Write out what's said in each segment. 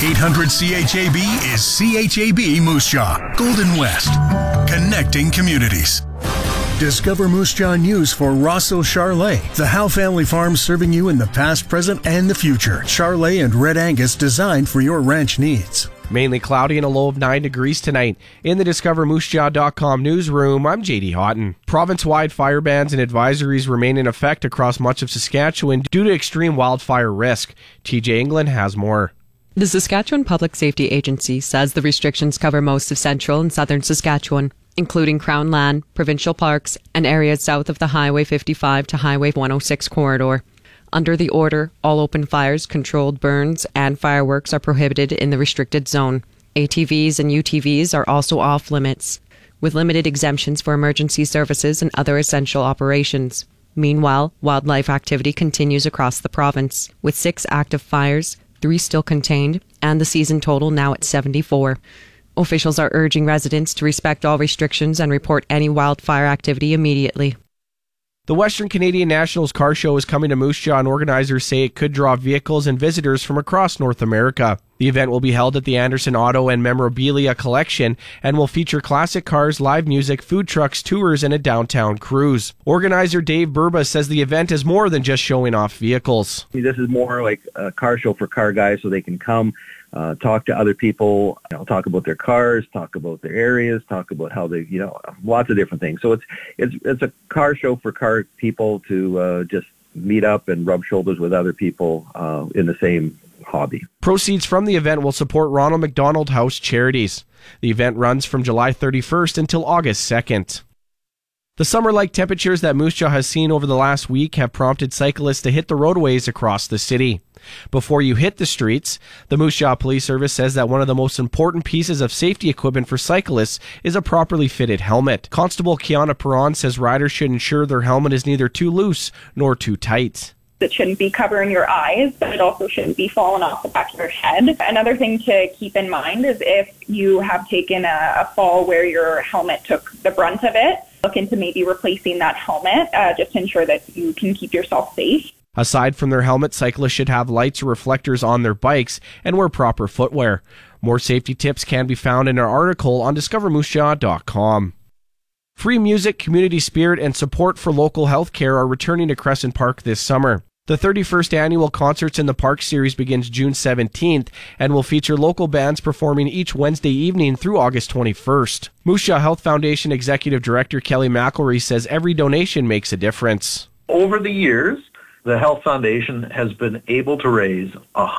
800 CHAB is CHAB Moose Jaw, Golden West, connecting communities. Discover Moose Jaw News for Rossel Charlet, the Howe family farm serving you in the past, present, and the future. Charlet and Red Angus designed for your ranch needs. Mainly cloudy and a low of 9 degrees tonight. In the DiscoverMooseJaw.com newsroom, I'm JD Houghton. Province-wide fire bans and advisories remain in effect across much of Saskatchewan due to extreme wildfire risk. TJ England has more. The Saskatchewan Public Safety Agency says the restrictions cover most of central and southern Saskatchewan, including Crown Land, provincial parks, and areas south of the Highway 55 to Highway 106 corridor. Under the order, all open fires, controlled burns, and fireworks are prohibited in the restricted zone. ATVs and UTVs are also off limits, with limited exemptions for emergency services and other essential operations. Meanwhile, wildlife activity continues across the province, with 6 active fires, 3 still contained, and the season total now at 74. Officials are urging residents to respect all restrictions and report any wildfire activity immediately. The Western Canadian Nationals Car Show is coming to Moose Jaw, and organizers say it could draw vehicles and visitors from across North America. The event will be held at the Anderson Auto and Memorabilia Collection and will feature classic cars, live music, food trucks, tours, and a downtown cruise. Organizer Dave Burba says the event is more than just showing off vehicles. This is more like a car show for car guys, so they can come, talk to other people, talk about their cars, talk about their areas, talk about how they, lots of different things. So it's a car show for car people to just meet up and rub shoulders with other people in the same hobby. Proceeds from the event will support Ronald McDonald House charities. The event runs from July 31st until August 2nd. The summer-like temperatures that Moose Jaw has seen over the last week have prompted cyclists to hit the roadways across the city. Before you hit the streets, the Moose Jaw Police Service says that one of the most important pieces of safety equipment for cyclists is a properly fitted helmet. Constable Kiana Perron says riders should ensure their helmet is neither too loose nor too tight. It shouldn't be covering your eyes, but it also shouldn't be falling off the back of your head. Another thing to keep in mind is if you have taken a fall where your helmet took the brunt of it, look into maybe replacing that helmet just to ensure that you can keep yourself safe. Aside from their helmet, cyclists should have lights or reflectors on their bikes and wear proper footwear. More safety tips can be found in our article on DiscoverMooseJaw.com. Free music, community spirit, and support for local health care are returning to Crescent Park this summer. The 31st annual Concerts in the Park series begins June 17th and will feature local bands performing each Wednesday evening through August 21st. Moose Jaw Health Foundation Executive Director Kelly McElry says every donation makes a difference. Over the years, the Health Foundation has been able to raise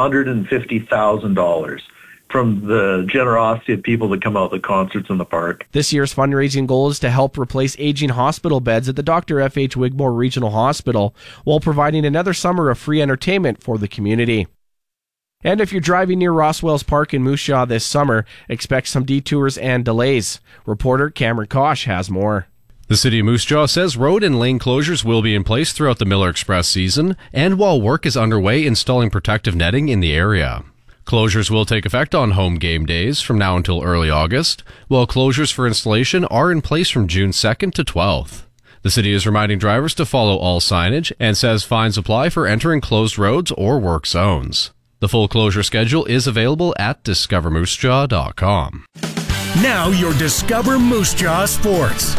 $150,000 from the generosity of people that come out to Concerts in the Park. This year's fundraising goal is to help replace aging hospital beds at the Dr. F.H. Wigmore Regional Hospital while providing another summer of free entertainment for the community. And if you're driving near Roswell's Park in Moose Jaw this summer, expect some detours and delays. Reporter Cameron Kosh has more. The City of Moose Jaw says road and lane closures will be in place throughout the Miller Express season and while work is underway installing protective netting in the area. Closures will take effect on home game days from now until early August, while closures for installation are in place from June 2nd to 12th. The city is reminding drivers to follow all signage and says fines apply for entering closed roads or work zones. The full closure schedule is available at DiscoverMooseJaw.com. Now your Discover Moose Jaw Sports.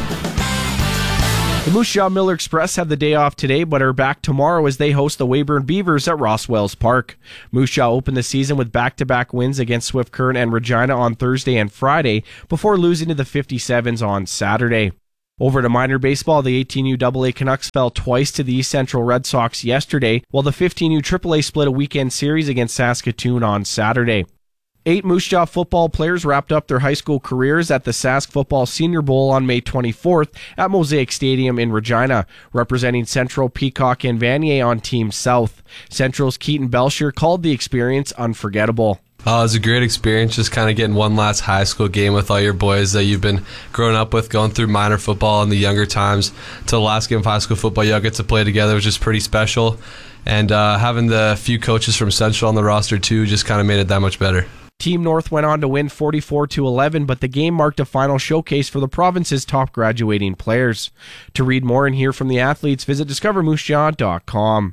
The Moose Jaw Miller Express have the day off today, but are back tomorrow as they host the Weyburn Beavers at Roswell's Park. Moose Jaw opened the season with back-to-back wins against Swift Current and Regina on Thursday and Friday, before losing to the 57s on Saturday. Over to minor baseball, the 18U AA Canucks fell twice to the East Central Red Sox yesterday, while the 15U AAA split a weekend series against Saskatoon on Saturday. 8 Moose Jaw football players wrapped up their high school careers at the Sask Football Senior Bowl on May 24th at Mosaic Stadium in Regina, representing Central, Peacock, and Vanier on Team South. Central's Keaton Belcher called the experience unforgettable. It was a great experience, just kind of getting one last high school game with all your boys that you've been growing up with, going through minor football in the younger times to the last game of high school football. You all get to play together, which is pretty special. And having the few coaches from Central on the roster, too, just kind of made it that much better. Team North went on to win 44-11, but the game marked a final showcase for the province's top graduating players. To read more and hear from the athletes, visit DiscoverMooseJaw.com.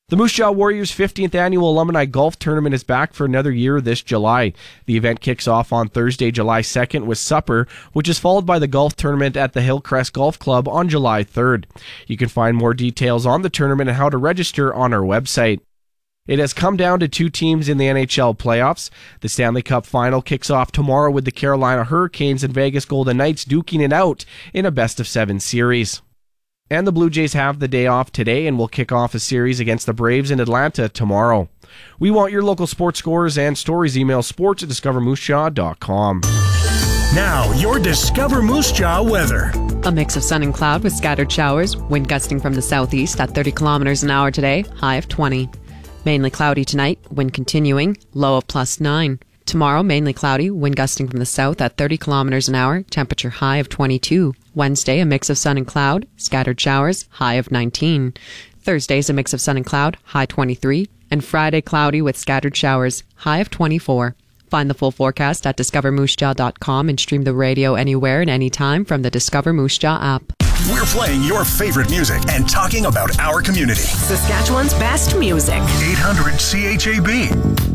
The Moose Jaw Warriors' 15th annual Alumni Golf Tournament is back for another year this July. The event kicks off on Thursday, July 2nd with supper, which is followed by the golf tournament at the Hillcrest Golf Club on July 3rd. You can find more details on the tournament and how to register on our website. It has come down to 2 teams in the NHL playoffs. The Stanley Cup Final kicks off tomorrow with the Carolina Hurricanes and Vegas Golden Knights duking it out in a best-of-7 series. And the Blue Jays have the day off today and will kick off a series against the Braves in Atlanta tomorrow. We want your local sports scores and stories. Email sports@discovermoosejaw.com. Now, your Discover Moose Jaw weather. A mix of sun and cloud with scattered showers, wind gusting from the southeast at 30 kilometers an hour today, high of 20. Mainly cloudy tonight, wind continuing, low of +9. Tomorrow, mainly cloudy, wind gusting from the south at 30 kilometers an hour, temperature high of 22. Wednesday, a mix of sun and cloud, scattered showers, high of 19. Thursday is a mix of sun and cloud, high 23. And Friday, cloudy with scattered showers, high of 24. Find the full forecast at discovermoosejaw.com and stream the radio anywhere and anytime from the Discover Moose Jaw app. We're playing your favorite music and talking about our community. Saskatchewan's best music. 800 CHAB.